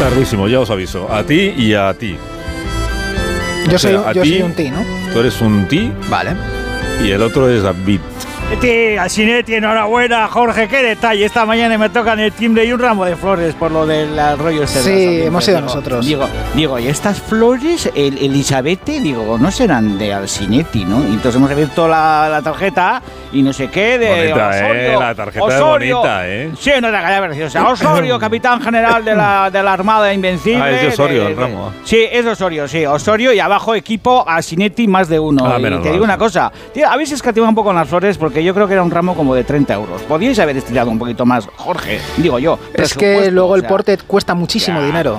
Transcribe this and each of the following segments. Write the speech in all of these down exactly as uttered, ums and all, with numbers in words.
Tardísimo, ya os aviso. A ti y a ti. Yo, O sea, soy, a yo ti, soy un ti, ¿no? Tú eres un ti. Vale. Y el otro es David. Sinetti, a Sinetti, enhorabuena, Jorge, qué detalle. Esta mañana me tocan el timbre y un ramo de flores por lo del rollo este. Sí, de las hemos sido digo, nosotros. Digo, digo, y estas flores, el Elizabeth, digo, no serán de Alcinetti, ¿no? Y entonces hemos abierto la, la tarjeta y no sé qué de Bonita, Osorio. eh, la tarjeta Osorio, es bonita, eh. Sí, no es la calidad preciosa. Osorio, capitán general de la, de la Armada Invencible. Ah, es de Osorio de, el ramo. de, sí, es de Osorio, sí. Osorio y abajo equipo Alcinetti más de uno. Ah, y menos te mal, digo una sí. cosa, tío, habéis escatimado un poco en las flores porque yo creo que era un ramo como de treinta euros. Podíais haber estirado un poquito más, Jorge, digo yo. Es que Presupuesto, luego o el sea, porte cuesta muchísimo ya. dinero.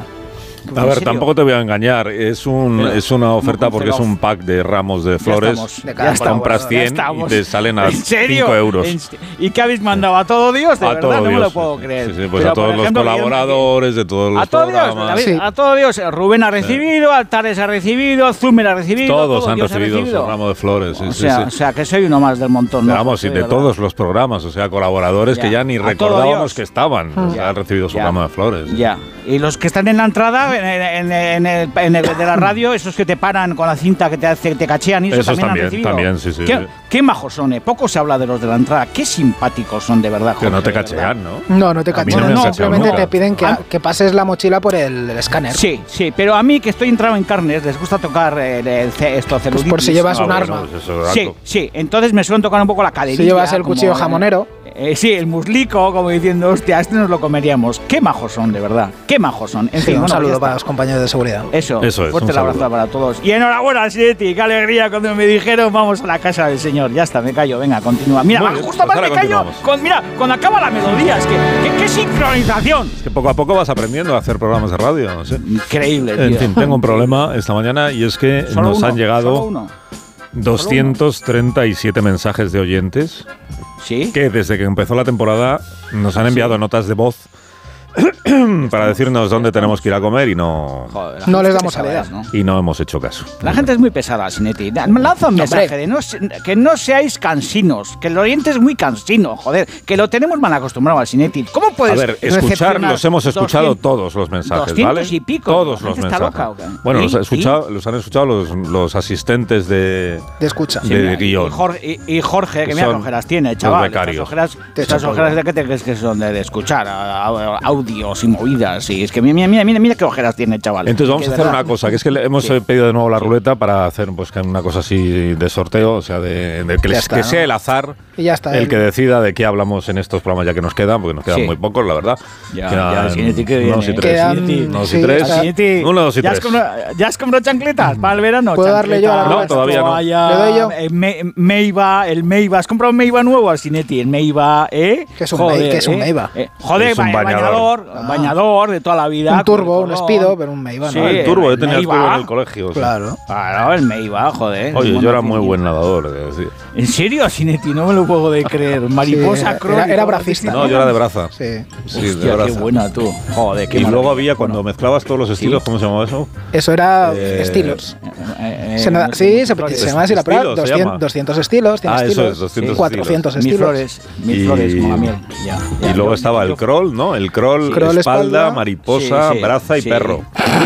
A ver, serio? tampoco te voy a engañar. Es un Pero, es una oferta no, porque es pero- un pack de ramos de Ya flores. estamos, De ya cada estamos, compras ya cien y estamos. te salen a ¿En serio? cinco euros. ¿En se- ¿Y qué habéis mandado? ¿A todo Dios? De A verdad, todo no me Dios. lo puedo creer. Sí, sí, pues Pero, a todos por los ejemplo, colaboradores de todos los A todo Dios, programas. David, Sí. a todo Dios. Rubén ha recibido, Altares ha recibido, Zumer ha recibido. Todos todo han Dios ha recibido su ramo de flores. Sí, o, sí, sea, sí. o sea, que soy uno más del montón, ¿no? Pero vamos, y De de verdad. todos los programas, o sea, colaboradores Ya. que ya ni A todo recordábamos Dios. que estaban. O sea, Ya. han recibido su Ya. ramo de flores. Ya. Y los que están en la entrada, en, en- en el, en el de la radio, esos que te paran con la cinta que te, hace, te cachean, y esos, Esos también, también, han recibido. también, sí, sí, Qué, sí. qué majos son, ¿eh? Poco se habla de los de la entrada. Qué simpáticos son, de verdad, Que Jorge, no te de verdad. cachean, ¿no? No, no te A mí cachan. no me han cachado simplemente nunca. te piden que, Ah. que pases la mochila por el, el escáner. Sí, sí, pero a mí que estoy entrado en carnes, les gusta tocar el, el, ce- esto, Pues celulitis. por si llevas Ah, un bueno, arma. pues eso, Sí, dato. sí, entonces me suelen tocar un poco la caderilla. Si llevas el como, cuchillo eh, jamonero. eh, sí, el muslico, como diciendo, hostia, este nos lo comeríamos. Qué majos son, de verdad. Qué majos son. En Sí, fin, un bueno, saludo ya para está. los compañeros de seguridad. Eso, Eso es, fuerte un el abrazo saludo. para todos. Y enhorabuena, Sinetti, qué alegría cuando me dijeron vamos a la casa del señor. Ya está, me callo, venga, continúa. Mira, Muy va, bien, justo pues más me ahora callo. continuamos. Con, mira, cuando acaba la melodía, es que, que- qué sincronización. Es que poco a poco vas aprendiendo a hacer programas de radio, no sé. Increíble, tío. En fin, tengo un problema esta mañana y es que Solo nos uno, han solo llegado uno. doscientos treinta y siete mensajes de oyentes ¿Sí? que desde que empezó la temporada nos han enviado notas de voz para decirnos dónde tenemos que ir a comer y no, Joder, la No gente les es damos pesada, salida. ¿no? y no hemos hecho caso. La gente es muy pesada, Sinetti. Lanza un mensaje Hombre. de no, se- que no seáis cansinos, que el oyente es muy cansino, joder, que lo tenemos mal acostumbrado al Sinetti. ¿Cómo A puedes ver, escuchar, recepcionar los hemos escuchado doscientos todos los mensajes, doscientos ¿vale? y pico. Todos ¿La los gente está mensajes. loca o qué? Bueno, ¿Y? los, ha ¿Y? escuchado, los han escuchado los, los asistentes de, Te escucha. de mira, guión. Y Jorge, y, y Jorge que Que mira qué son ojeras tiene, los chaval. becarios. Estas ojeras, Te estas echo ojeras polvo. de qué te crees que son de, de escuchar, a- a- audios y movidas. Y es que mira, mira, mira, mira qué ojeras tiene, chaval. Entonces vamos Que a de hacer verdad. una cosa, que es que le hemos Sí. eh, pedido de nuevo la ruleta para hacer pues que una cosa así de sorteo, o sea, de, de que, Ya les- está, que ¿no? sea el azar Y ya está. el el- que decida de qué hablamos en estos programas ya que nos quedan, porque nos quedan Sí. muy pocos, la verdad. Ya, Quedan ya, Sinetti, qué bien, unos y ¿eh? tres. Quedan- Unos sí, y tres. está- Sinetti, Uno, dos y ¿ya has tres. comprado- ¿Ya has comprado chancletas para el verano? ¿Puedo darle yo a la Chancletas, ruleta? No, todavía no. toalla, ¿Le doy yo? eh, Me- Meiva, el Meiva. ¿Has comprado un Meiva nuevo al Sinetti? El Meiva, ¿eh? ¿Qué es un Mei- qué es un ¿eh? Meiva? Eh, joder, Es un ba- bañador. bañador, Ah. bañador de toda la vida. Un turbo, con un colón. Speedo, pero un Meiva, Sí, ¿no? el turbo, yo tenía el Meiva. turbo en el colegio. sí. Claro. Claro, el Meiva, joder. Oye, Un yo era muy monocinio. buen nadador. es decir. ¿En serio, Sinetti? No me lo puedo de creer. Mariposa era- crónica. era bracista. No, yo era de braza. Sí. Sí, de Hostia, qué braza. buena tú. Joder, qué Y luego maravilla. había, cuando Bueno, mezclabas todos los estilos, Sí. ¿cómo se llamaba eso? Eso era Eh, estilos. eh, eh, Se nada- no sé, sí, se, flores. se llama así la Estilos, palabra. se doscientos, llama. doscientos estilos, cien Ah, eso estilos. es, doscientos cuatrocientos Mil estilos. flores, mil Y- flores como la miel. Ya, ya. Y luego Yo- estaba el yo- crawl, ¿no? El crawl, Crawl, espalda, espalda. mariposa, Sí, sí, braza y sí. perro.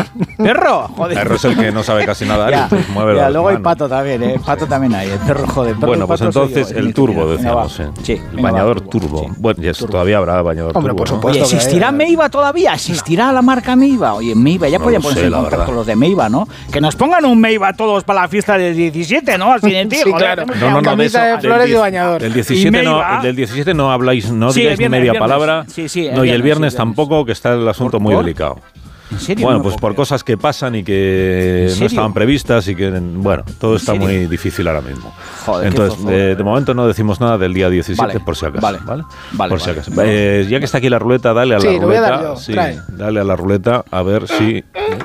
¿Perro? Joder. Perro es el que no sabe casi nadar Ya, y pues mueve ya, las luego hay manos. pato también, ¿eh? Pato también hay. El perro, joder. Perro Bueno, y pues pato soy entonces yo, es el mi turbo, comida. Venga, decíamos. va. ¿eh? Sí, El venga, va, bañador turbo. sí. Bueno, y eso Turbo. todavía habrá bañador Hombre, turbo. por ¿no? supuesto. Oye, Puesto que ¿existirá hay- Meiva todavía? ¿Existirá la marca Meiva? Oye, Meiva, ya No podían lo ponerse sé, en la contacto verdad. los de Meiva, ¿no? Que nos pongan un Meiva todos para la fiesta del diecisiete, ¿no? Así de ti, Sí, joder, claro. hacemos No, no, una no, de camisa eso, de del flores y diez- bañador. Del diecisiete, Y no, Meiva. el del diecisiete no habláis, no Sí, digáis el viernes, ni media el viernes. palabra. Sí, sí, el no, y el viernes, viernes sí, el viernes. tampoco, que está el asunto ¿Por- muy por? delicado. ¿En serio? Bueno, No me pues puedo por creer. cosas que pasan y que ¿En no serio? estaban previstas y que, bueno, todo ¿En está serio? muy difícil ahora mismo. Joder, qué Entonces, fofo. de, de momento no decimos nada del día diecisiete, Vale, por si acaso. vale, ¿vale? vale, Por si vale. acaso. Eh, ya que está aquí la ruleta, dale a Sí, la lo voy a ruleta. dar yo, sí, trae. dale a la ruleta a ver si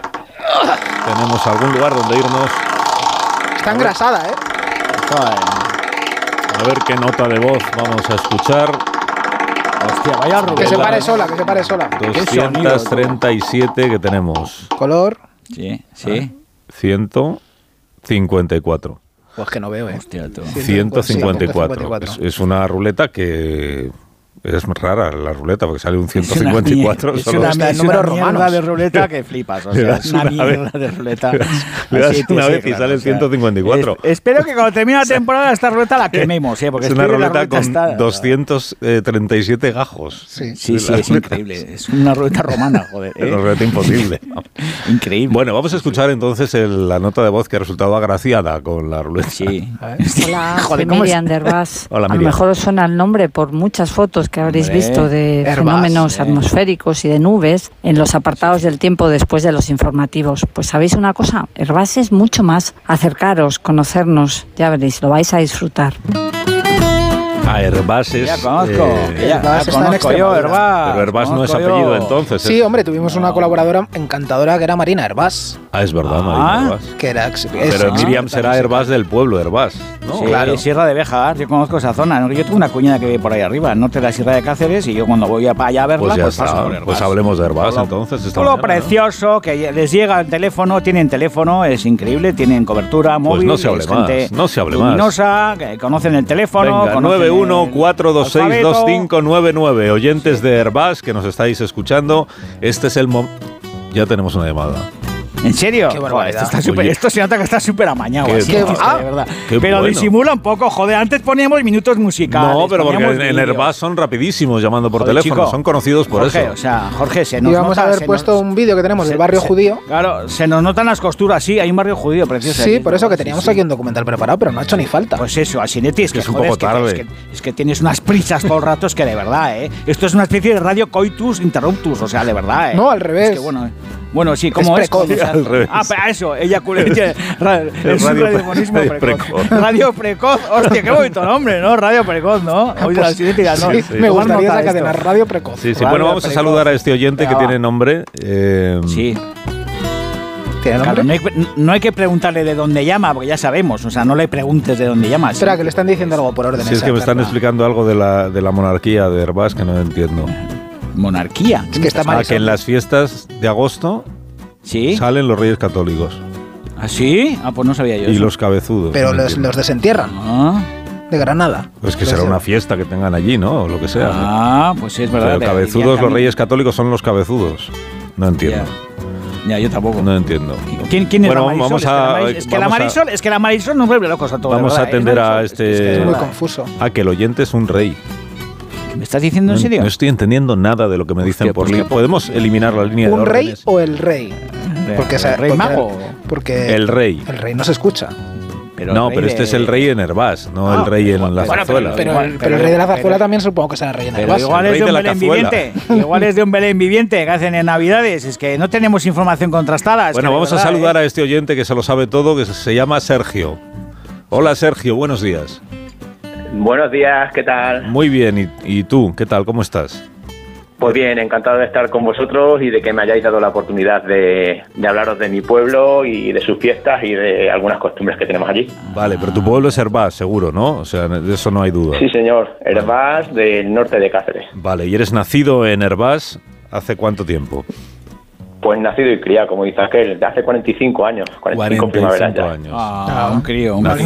tenemos algún lugar donde irnos. Está engrasada, ¿eh? Joder. A ver qué nota de voz vamos a escuchar. Hostia, vaya ruleta. Que se pare sola, que se pare sola. doscientos treinta y siete que tenemos. Color. Sí, sí. ciento cincuenta y cuatro. Pues que no veo, ¿eh? Hostia, tú. ciento cincuenta y cuatro. ciento cincuenta y cuatro. Es, es una ruleta que Es rara la ruleta porque sale un ciento cincuenta y cuatro. Es solo una, está en es números una mierda romanos. de ruleta que flipas. O Le sea, das es una, una mierda vez- de ruleta. Le das Así te una sé, vez y claro, sale el o sea, ciento cincuenta y cuatro. es- espero que cuando termine la temporada esta ruleta la quememos, ¿eh? Porque Es una estoy en la ruleta con esta- doscientos treinta y siete gajos. Sí. Sí, sí, es increíble. Es una ruleta romana, joder. Es ¿eh? una ruleta imposible. Increíble. Bueno, vamos a escuchar entonces el- la nota de voz que ha resultado agraciada con la ruleta. Sí. A ver. Hola, Joder, soy ¿cómo es? Miriam de Herbás. Hola, A lo Miriam. mejor os suena el nombre por muchas fotos que habréis Hombre, visto de Herbás, fenómenos eh. atmosféricos y de nubes en los apartados del tiempo después de los informativos. Pues ¿sabéis una cosa? Herbás es mucho más. Acercaros, conocernos, ya veréis, lo vais a disfrutar. A Herbás es... Ya conozco. eh, que ya, Herbás ya está en conozco yo, Extremadura. Herbás. pero Herbás no es conozco yo. apellido entonces. Sí, es- hombre, tuvimos una colaboradora encantadora que era Marina Herbás. Ah, es verdad, Ah. Marina Herbás. Que era ex- es Pero ex- Miriam será Herbás del pueblo, Herbás, ¿no? Sí, Claro. Sierra de Béjar, yo conozco esa zona. ¿no? Yo tengo una cuñada que vive por ahí arriba, al norte de la Sierra de Cáceres, y yo cuando voy a para allá a verla, Pues ya pues paso está. por Herbás. Pues hablemos de Herbás Pueblo- entonces. esta Pueblo mañana, ¿no? precioso, que les llega el teléfono, tienen teléfono, es increíble, tienen cobertura móvil. no se hable es más, gente no se hable más. luminosa, que conocen el teléfono. Venga, conocen nueve uno el cuatro dos seis dos alfabeto. cinco nueve nueve. Oyentes de Herbás que nos estáis escuchando. Este es el momento. Ya tenemos una llamada. ¿En serio? Qué Joder, barbaridad. esto, está súper- Oye. esto se nota que está súper amañado. Qué- así, qué- es que ah, de verdad. qué Pero bueno. disimula un poco, joder. Antes poníamos minutos musicales. No, pero porque poníamos en, en vídeos. Herbás son rapidísimos llamando por Joder, teléfono. chico. Son conocidos por Jorge, eso. O sea, Jorge, se nos Y vamos nota, a haber se puesto nos- un vídeo que tenemos se- del barrio se- judío. Claro, se nos notan las costuras, sí, hay un barrio judío precioso. Sí, aquí, por eso que sí, teníamos sí. aquí un documental preparado, pero no ha hecho ni falta. Pues eso, Asinetti, es que que, es un joder, poco es que- tarde. Es que, es que tienes unas prisas todo el rato, es que de verdad, ¿eh? Esto es una especie de radio coitus interruptus, o sea, de verdad, ¿eh? No, al revés. Es que bueno, eh. bueno sí, ¿cómo Es es? precoz. O sea, Al revés. Ah, pero eso, ella es un radio- radiofonismo radio precoz. precoz. Radio precoz, hostia, qué bonito nombre, ¿no? Radio precoz, ¿no? Oye, Pues, Asinetti, no, sí, no, me tomar gustaría nota esa de cadena, esto. Radio Precoz. Sí, sí. Radio Bueno, vamos a precoz. saludar a este oyente que Venga, tiene va. nombre. eh, Sí. ¿Tiene Claro, nombre? no, hay, no hay que preguntarle de dónde llama, porque ya sabemos. O sea, no le preguntes de dónde llama. Espera, sí. que le están diciendo algo por orden. Si es que me están Carla. explicando algo de la, de la monarquía de Herbás que no entiendo. Monarquía. Es que está Ah, mal. que en las fiestas de agosto ¿Sí? salen los reyes católicos ¿Ah, sí? Ah, pues no sabía yo y eso. los cabezudos. Pero no los, entiendo. los desentierran Ah, de Granada. Pues que Los será de- una fiesta que tengan allí, ¿no? O lo que sea. ¿no? ah, pues sí, es verdad. Pero de- cabezudos, diría que a los mí- reyes católicos son los cabezudos. No entiendo. Ya, yo tampoco. No entiendo. ¿Quién, quién es Bueno, la Marisol? vamos es, que a- la Marisol es que la vamos a- Marisol, es que la Marisol nos vuelve locos a todos. Vamos de a verdad, ¿eh? atender a Marisol, este- es que Es muy verdad. confuso. Ah, que el oyente es un rey. ¿Me estás diciendo en No, serio? no estoy entendiendo nada de lo que me dicen Hostia, por pues línea. que po- ¿Podemos eliminar la línea de ¿Un rey órdenes? o el rey? Porque, ¿El sa- rey porque- mago? Porque El rey. el rey no se escucha. Pero No, el pero rey este de- es el rey en Herbás, no Ah, el rey en la bueno, Bueno, pero, zarzuela. pero, Igual, el, pero pero- el rey de la zarzuela pero- también supongo que será rey en Pero Herbás. igual el es rey de de un la Belén cazuela. viviente. Igual es de un Belén viviente que hacen en Navidades. Es que no tenemos información contrastada. es Bueno, que de vamos a verdad, saludar ¿eh? a este oyente que se lo sabe todo, que se llama Sergio. Hola Sergio, buenos días. Buenos días, ¿qué tal? Muy bien, ¿y, y tú? ¿Qué tal? ¿Cómo estás? Pues bien, encantado de estar con vosotros y de que me hayáis dado la oportunidad de, de hablaros de mi pueblo y de sus fiestas y de algunas costumbres que tenemos allí. Vale, pero tu pueblo es Herbás, seguro, ¿no? O sea, de eso no hay duda. Sí, señor, Herbás del norte de Cáceres. Vale, ¿y eres nacido en Herbás hace cuánto tiempo? Pues nacido y criado, como dice aquel, de hace cuarenta y cinco años, cuarenta y cinco primaveras ya. años. Ah, un crío, un Nacido